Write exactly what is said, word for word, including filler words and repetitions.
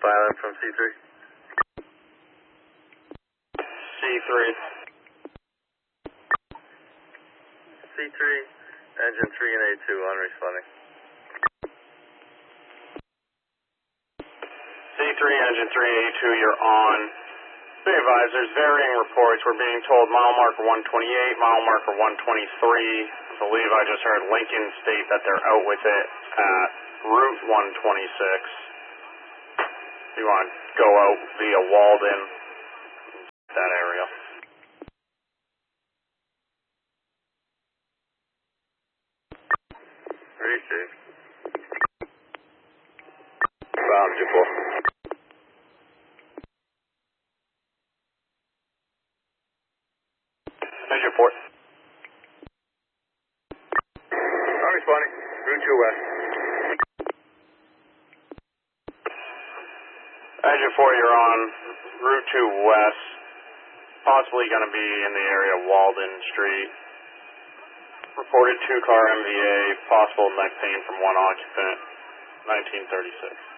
Silent from C three. C three. C three, engine three and A two on responding. C three, engine three, A two, you're on. Be advised, there's varying reports. We're being told mile marker one twenty-eight, mile marker one twenty-three. I believe I just heard Lincoln state that they're out with it at Route one twenty-six. You want to go out via Walden, that area. Receive. Found you, boy. Here's your port. I'm responding. Route two west. Engine four, you're on Route two west. Possibly going to be in the area of Walden Street. Reported two car M V A, possible neck pain from one occupant, nineteen thirty-six.